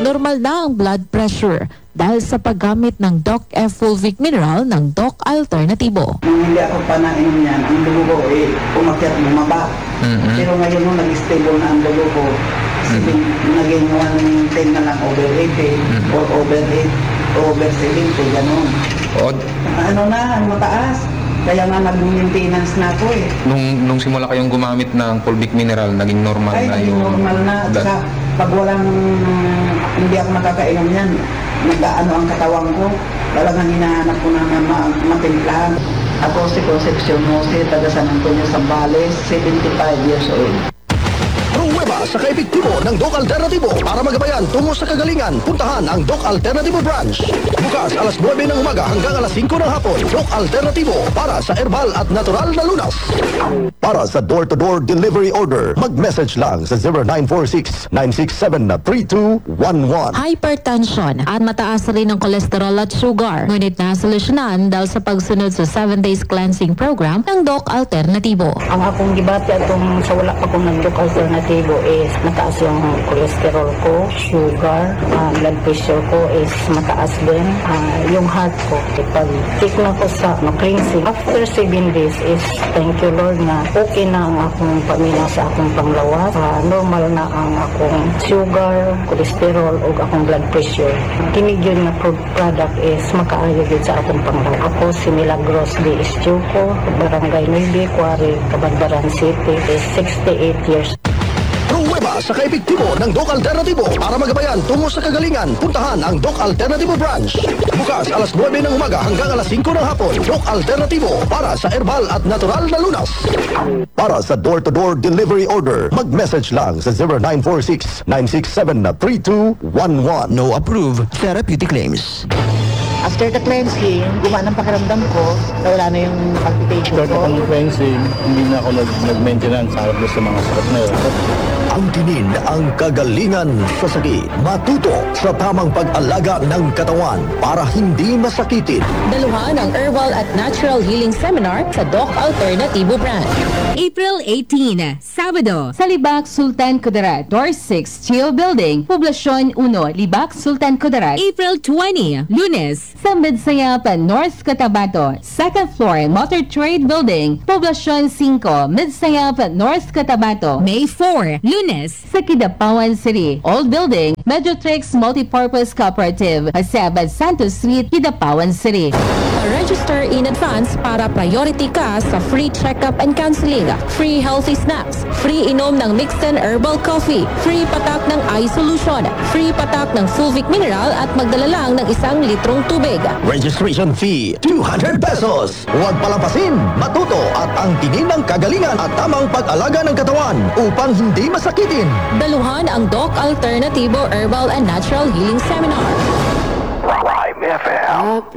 normal na ang blood pressure dahil sa paggamit ng Doc F Fulvic Mineral ng Doc Alternativo. Nung hindi ako pa nainom yan, ang dugo ko umakyat bumaba. Pero ngayon nung nag-stable na ang dugo ko, naging 110 na lang over 80 or over 70, ganun. Ano na, mataas. Kaya nga nag-maintenance na ako eh. Nung simula kayong gumamit ng Fulvic Mineral, naging normal na yung... normal na. At saka, pag walang, hindi ako nakakainom yan, nag-ano ang katawan ko, talagang hinahanap ko na matimplahan. Ako si Concepcion Jose, taga San Antonio, Zambales, 75 years old. Pruweba sa kaepektibo ng Doc Alternativo para magabayan tungo sa kagalingan. Puntahan ang Doc Alternativo branch. Bukas alas 9 ng umaga hanggang alas 5 ng hapon. Doc Alternativo para sa herbal at natural na lunas. Para sa door-to-door delivery order, mag-message lang sa 0946-967-3211. Hypertension at mataas rin ang kolesterol at sugar. Ngunit nasolusyonan dahil sa pagsunod sa 7 days cleansing program ng Doc Alternativo. Ang akong gibati atong sa wala pa kong nag-Doc Alternativo is mataas yung cholesterol ko, sugar, blood pressure ko is mataas din. Yung heart ko, pag take na ko sa cleansing, after 7 days is thank you Lord na okay na ang akong pamina sa akong panglawas. Normal na ang akong sugar, cholesterol o akong blood pressure. Kinig yun na product is makaayo din sa akong panglawas. Ako si Milagros de Estuco, Barangay Nueve, Quarry, Cabadbaran City, is 68 years. Pruweba sa kaepektibo ng Doc Alternativo para magabayan tungo sa kagalingan. Puntahan ang Doc Alternativo branch. Bukas alas 9 ng umaga hanggang alas 5 ng hapon. Doc Alternativo para sa herbal at natural na lunas. Para sa door-to-door delivery order, mag-message lang sa 0946-967-3211. No approved therapeutic claims. After the cleansing, gumana ang pakiramdam ko, nawala na yung palpitation After ko. the cleansing, hindi na ako nag-maintenance harap sa mga sakit na yun. Ang tinin ang kagalingan sa sakit. Matuto sa tamang pag-alaga ng katawan para hindi masakitin. Daluhan ang Herbal at Natural Healing Seminar sa Doc Alternativo branch. April 18, Sabado, sa Libak, Sultan Kudarat, Door 6, Chill Building, Poblasyon 1, Libak, Sultan Kudarat. April 20, Lunes, sa Midsayapan, North Cotabato, 2nd floor, Motor Trade Building, Poblasyon 5, Midsayapan, North Cotabato. May 4, Lunes, sa Kidapawan City, Old Building, Medrotrix Multipurpose Cooperative, Pasabad Santos Street, Kidapawan City. Register in advance para priority ka sa free check-up and counseling, free healthy snacks, free inom ng mixed and herbal coffee, free patak ng eye solution, free patak ng Fulvic Mineral at magdala lang ng 1 litrong tubig. Registration fee, 200 pesos. Huwag palampasin, matuto at ang tinin ng kagalingan at tamang pag-alaga ng katawan upang hindi masakitin. Daluhan ang Doc Alternativo Herbal and Natural Healing Seminar. Prime FM.